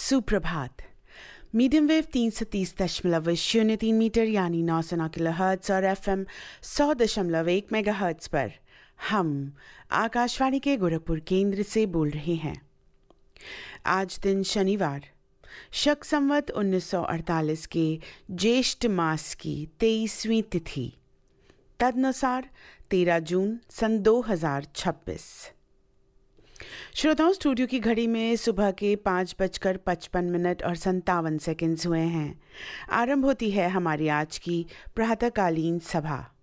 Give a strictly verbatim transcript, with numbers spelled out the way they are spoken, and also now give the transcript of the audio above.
सुप्रभात। Medium wave तीन सौ तीस दशमलव शून्य तीन मीटर यानी नौ सौ नौ किलो हर्ट्स और एफ एम सौ दशमलव एक मेगा हर्ट्स पर हम आकाशवाणी के गोरखपुर केंद्र से बोल रहे हैं। आज दिन शनिवार, शक संवत उन्नीस सौ अड़तालीस के ज्येष्ठ मास की तेईसवीं तिथि, तदनुसार तेरह जून सन दो हजार छब्बीस। श्रोताओं, स्टूडियो की घड़ी में सुबह के पाँच बजकर पचपन मिनट और संतावन सेकंड्स हुए हैं। आरंभ होती है हमारी आज की प्रातःकालीन सभा।